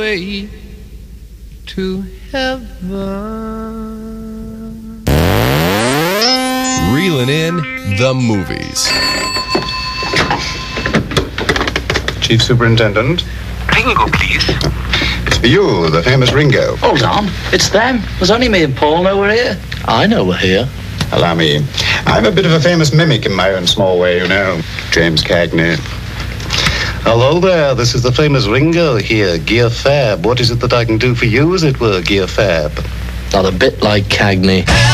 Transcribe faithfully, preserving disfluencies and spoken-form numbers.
way to heaven. Reeling in the movies. Chief Superintendent. Ringo, please. It's for you, the famous Ringo. Hold on. It's them. There's only me and Paul know we're here. I know we're here. Allow me. I'm a bit of a famous mimic in my own small way, you know. James Cagney. Hello there, this is the famous Ringo here, Gear Fab. What is it that I can do for you, as it were, Gear Fab? Not a bit like Cagney.